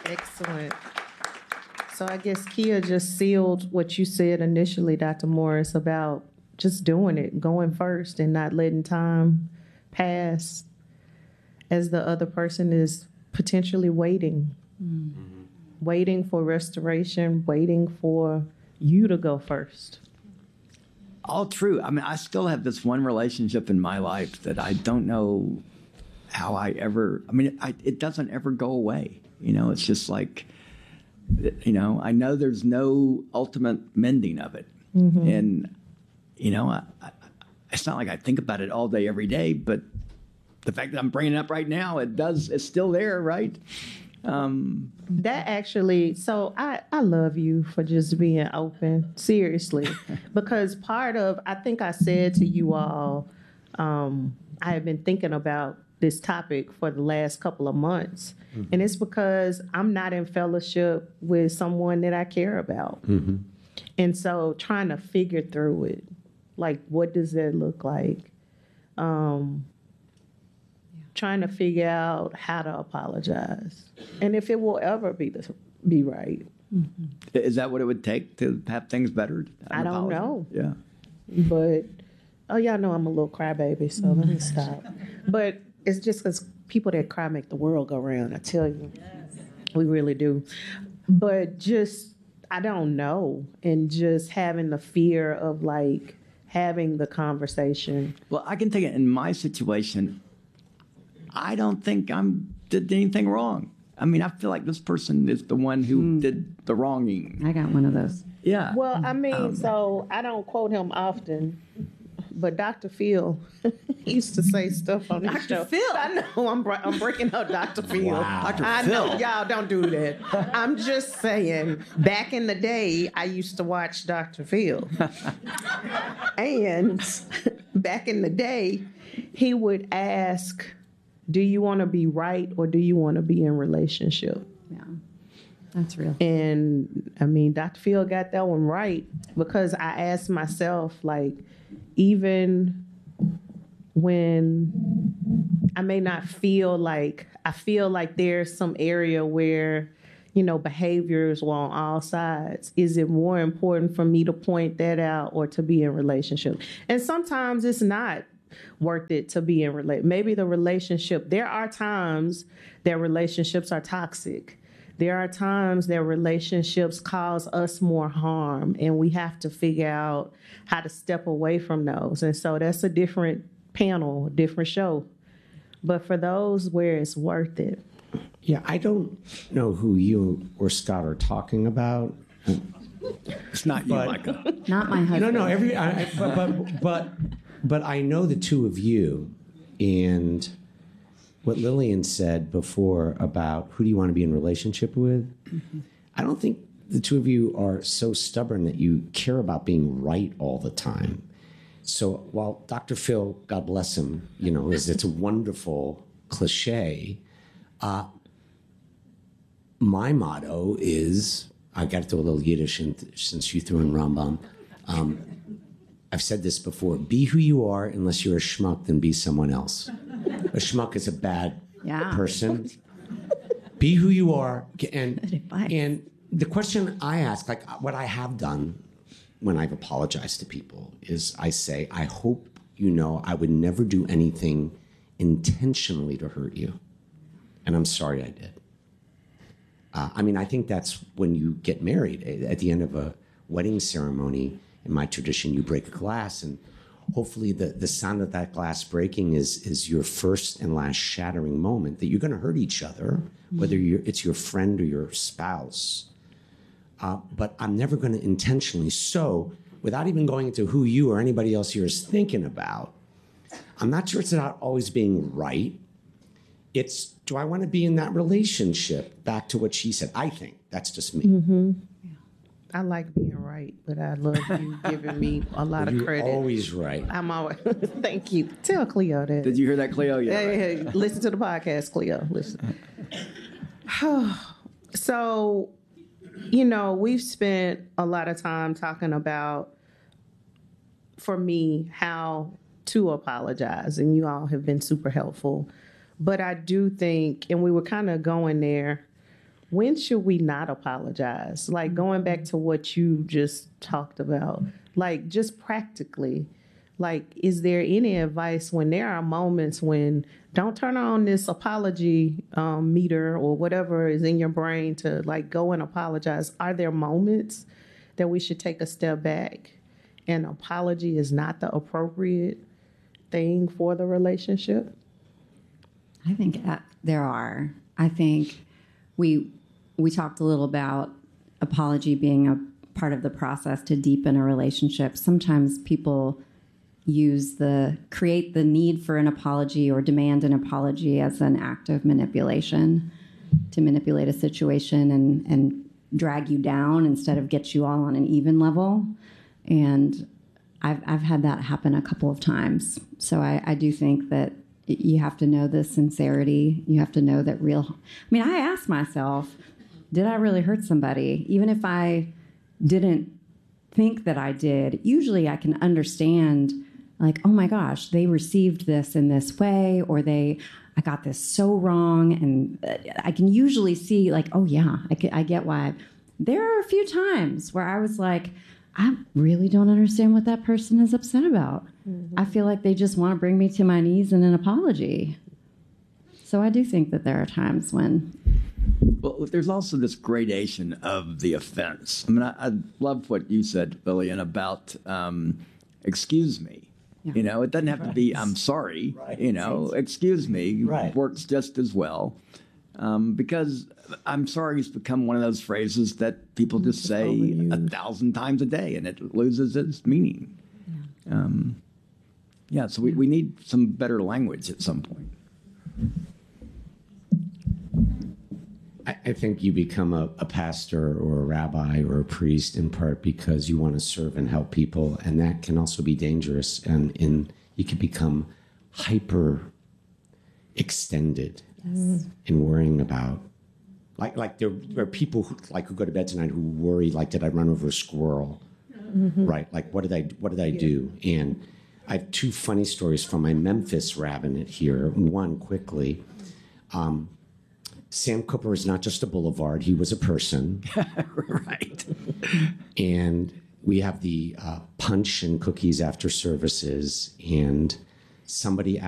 Excellent. So I guess Kia just sealed what you said initially, Dr. Morris, about just doing it, going first and not letting time pass as the other person is potentially waiting. Mm-hmm. Waiting for restoration, waiting for you to go first. All true. I mean, I still have this one relationship in my life that I don't know how it doesn't ever go away. It's just like, I know there's no ultimate mending of it. Mm-hmm. And, it's not like I think about it all day, every day, but the fact that I'm bringing it up right now, it's still there, right? That actually, so I love you for just being open, seriously, because I think I said to you all, I have been thinking about this topic for the last couple of months. Mm-hmm. And it's because I'm not in fellowship with someone that I care about. Mm-hmm. And so trying to figure through it, like, what does that look like? Trying to figure out how to apologize and if it will ever be right. Mm-hmm. Is that what it would take to have things better? I don't know. Yeah. But, y'all know I'm a little crybaby, so let me stop. But it's just because people that cry make the world go round, I tell you. Yes. We really do. But just, I don't know. And just having the fear of, like, having the conversation. Well, I can tell you, in my situation, I don't think I did anything wrong. I mean, I feel like this person is the one who did the wronging. I got one of those. Yeah. Well, I mean, so I don't quote him often, but Dr. Phil used to say stuff on his show. Dr. Phil? I know, I'm breaking out Dr. Phil. Wow. Dr. I Phil. know, y'all don't do that. I'm just saying, back in the day, I used to watch Dr. Phil. And back in the day, he would ask, do you want to be right or do you want to be in relationship? Yeah, that's real. And I mean, Dr. Phil got that one right, because I asked myself, like, even when I may not feel like, I feel like there's some area where, behaviors were on all sides. Is it more important for me to point that out or to be in relationship? And sometimes it's not worth it to be in maybe the relationship. There are times that relationships are toxic. There are times that relationships cause us more harm, and we have to figure out how to step away from those. And so that's a different panel, different show. But for those where it's worth it. Yeah, I don't know who you or Scott are talking about. It's not you, Micah. Not my husband. No. But I know the two of you, and what Lillian said before about who do you want to be in relationship with. Mm-hmm. I don't think the two of you are so stubborn that you care about being right all the time. So while Dr. Phil, God bless him, it's a wonderful cliche, my motto is, I got to do a little Yiddish since you threw in Rambam. I've said this before, be who you are. Unless you're a schmuck, then be someone else. A schmuck is a bad person. Be who you are. And the question I ask, like what I have done when I've apologized to people, is I say, I hope you know I would never do anything intentionally to hurt you. And I'm sorry I did. I think that's when you get married. At the end of a wedding ceremony, in my tradition, you break a glass, and hopefully the sound of that glass breaking is your first and last shattering moment, that you're going to hurt each other, whether it's your friend or your spouse. But I'm never going to intentionally. So without even going into who you or anybody else here is thinking about, I'm not sure it's about always being right. It's, do I want to be in that relationship? Back to what she said. I think that's just me. Mm-hmm. I like being right, but I love you giving me a lot of credit. You're always right. I'm always, thank you. Tell Cleo that. Did you hear that, Cleo? Yeah. Hey, listen to the podcast, Cleo. Listen. So, we've spent a lot of time talking about, for me, how to apologize, and you all have been super helpful. But I do think, and we were kind of going there when should we not apologize? Like going back to what you just talked about, like just practically, like, is there any advice when there are moments when don't turn on this apology meter or whatever is in your brain to like go and apologize? Are there moments that we should take a step back and apology is not the appropriate thing for the relationship? I think there are. I think we talked a little about apology being a part of the process to deepen a relationship. Sometimes people create the need for an apology or demand an apology as an act of manipulation, to manipulate a situation and drag you down instead of get you all on an even level. And I've had that happen a couple of times. So I do think that you have to know the sincerity. You have to know that I ask myself, did I really hurt somebody? Even if I didn't think that I did, usually I can understand, like, oh my gosh, they received this in this way, or I got this so wrong. And I can usually see, like, oh yeah, I get why. There are a few times where I was like, I really don't understand what that person is upset about. Mm-hmm. I feel like they just want to bring me to my knees in an apology. So I do think that there are times when... Well, there's also this gradation of the offense. I mean, I love what you said, Lillian, about excuse me. Yeah. You know, it doesn't have to be I'm sorry. Right. You know, excuse me works just as well. Because I'm sorry has become one of those phrases that people just say 1,000 times a day, and it loses its meaning. Yeah. So we need some better language at some point. I think you become a pastor or a rabbi or a priest in part because you want to serve and help people, and that can also be dangerous, and you can become hyper extended in worrying about, like there are people who go to bed tonight who worry, like, did I run over a squirrel? Mm-hmm. Right? Like, what did I do? And I have two funny stories from my Memphis rabbinate here. One, quickly. Sam Cooper is not just a boulevard; he was a person. Right. And we have the punch and cookies after services, and somebody